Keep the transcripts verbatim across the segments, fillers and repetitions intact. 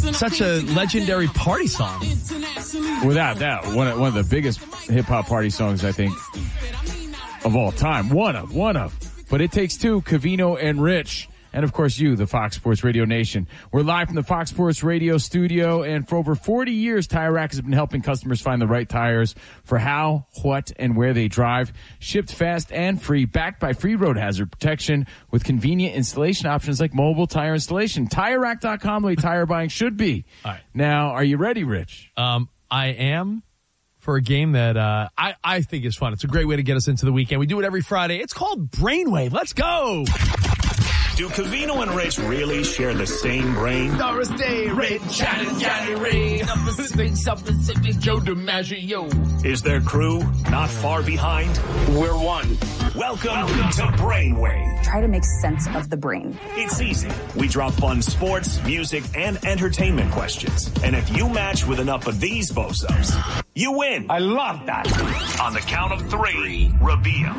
Such a legendary party song. Without doubt, one of, one of the biggest hip-hop party songs, I think, of all time. One of, one of. But it takes two, Covino and Rich. And, of course, you, the Fox Sports Radio Nation. We're live from the Fox Sports Radio studio, and for over forty years, Tire Rack has been helping customers find the right tires for how, what, and where they drive. Shipped fast and free, backed by free road hazard protection with convenient installation options like mobile tire installation. Tire Rack dot com, the way tire buying should be. All right. Now, are you ready, Rich? Um, I am for a game that uh, I, I think is fun. It's a great way to get us into the weekend. We do it every Friday. It's called Brainwave. Let's go. Do Covino and Rich really share the same brain? Doris Day, Rich, Johnny, Johnny, Ray, Pacific, South Pacific, Joe DiMaggio. Is their crew not far behind? We're one. Welcome, Welcome to Brainwave. Try to make sense of the brain. It's easy. We drop fun sports, music, and entertainment questions. And if you match with enough of these bozos, you win. I love that. On the count of three, reveal.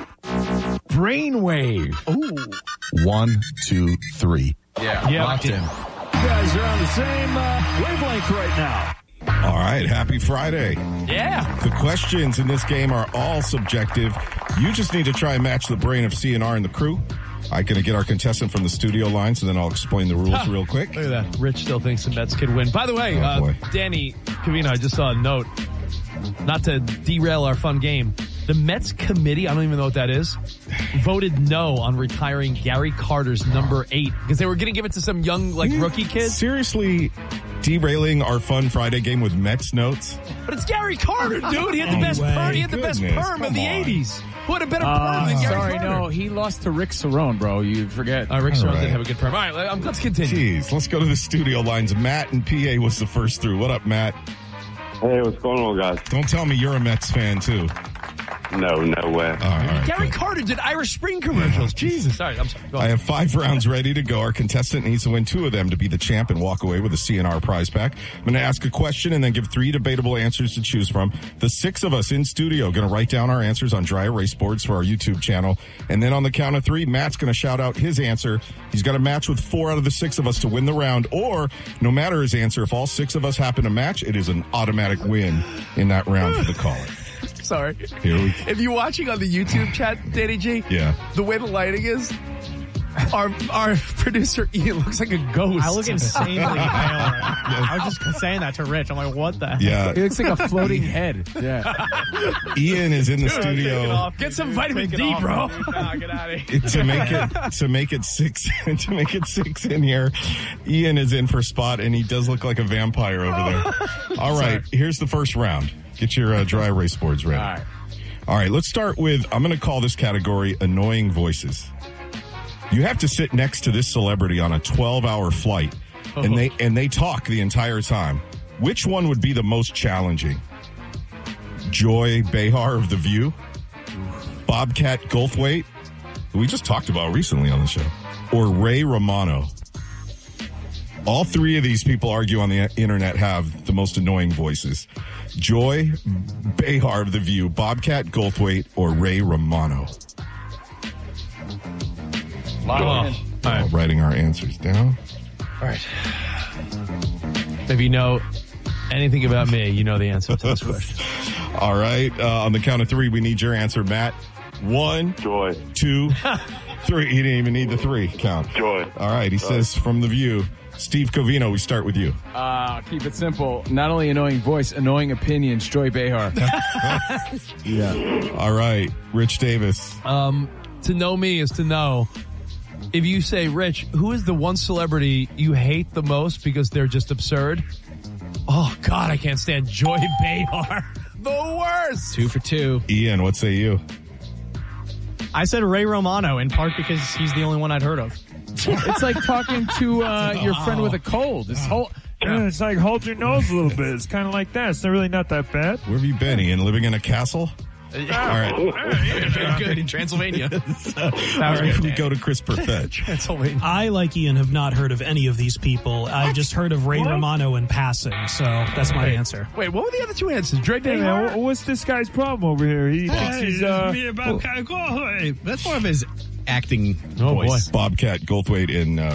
Brainwave. Ooh. One, two, three. Yeah, yeah locked in. You guys are on the same uh, wavelength right now. All right, happy Friday. Yeah. The questions in this game are all subjective. You just need to try and match the brain of C N R and the crew. I'm going to get our contestant from the studio lines, and then I'll explain the rules real quick. Look at that. Rich still thinks the Mets could win. By the way, Oh, uh, boy. Danny Covino, I just saw a note. Not to derail our fun game. The Mets committee, I don't even know what that is, voted no on retiring Gary Carter's number eight because they were going to give it to some young, like, rookie kid. Seriously derailing our fun Friday game with Mets notes? But it's Gary Carter, dude. He had the Oh, best way. perm. He had the best Goodness, perm of come the on. eighties. Who had a better perm Uh, than Gary sorry, Carter? no, he lost to Rick Cerrone, bro. You forget. Uh, Rick All Cerrone right. did have a good perm. All right, um, let's continue. Jeez, let's go to the studio lines. Matt and P A was the first through. What up, Matt? Hey, what's going on, guys? Don't tell me you're a Mets fan, too. No, no way. All right, all right, Gary good. Carter did Irish Spring commercials. Jesus. Sorry, I'm sorry. Go I on. have five rounds ready to go. Our contestant needs to win two of them to be the champ and walk away with a C N R prize pack. I'm going to ask a question and then give three debatable answers to choose from. The six of us in studio are going to write down our answers on dry erase boards for our YouTube channel. And then on the count of three, Matt's going to shout out his answer. He's got to match with four out of the six of us to win the round. Or, no matter his answer, if all six of us happen to match, it is an automatic win in that round for the caller. Sorry. Here we If you're watching on the YouTube chat, Danny G, Yeah. the way the lighting is, our our producer Ian looks like a ghost. I look insanely pale. I was just saying that to Rich. I'm like, what the heck? Yeah. He looks like a floating head. Yeah. Ian is in the Take it studio. off. Get some vitamin Take it D, off, bro. dude. Nah, get out of here. to make it to make it six to make it six in here. Ian is in for spot, and he does look like a vampire over there. All right, here's the first round. Get your uh, dry erase boards ready. All right. All right, let's start with. I'm going to call this category annoying voices. You have to sit next to this celebrity on a twelve hour flight, and they and they talk the entire time. Which one would be the most challenging? Joy Behar of The View, Bobcat Goldthwait, who we just talked about recently on the show, or Ray Romano. All three of these people argue on the internet have the most annoying voices. Joy Behar of The View, Bobcat Goldthwait, or Ray Romano. Lock Go it on. in. All right. Writing our answers down. All right. If you know anything about me, you know the answer to this question. All right. Uh, on the count of three, we need your answer, Matt. One, Joy. two, three. He didn't even need the three count. Joy. All right. He says from The View. Steve Covino, we start with you. Uh, keep it simple. Not only annoying voice, annoying opinions. Joy Behar. Yeah. All right. Rich Davis. Um, to know me is to know. If you say, Rich, who is the one celebrity you hate the most because they're just absurd? Oh, God, I can't stand Joy Behar. The worst. Two for two. Ian, what say you? I said Ray Romano in part because he's the only one I'd heard of. It's like talking to uh, your friend with a cold. This whole Yeah, it's like hold your nose a little bit. It's kind of like that. It's not really not that bad. Where have you been, Ian? Living in a castle? All right. Very good in Transylvania. All right. We go to Chris Perfett. Transylvania. I, like Ian, have not heard of any of these people. I've just heard of Ray Romano in passing, so that's my answer. Wait, what were the other two answers? Joy Hey, Behar? man, wha- what's this guy's problem over here? He thinks he's uh. That's more of his acting Oh, boy. voice. Bobcat Goldthwait in uh,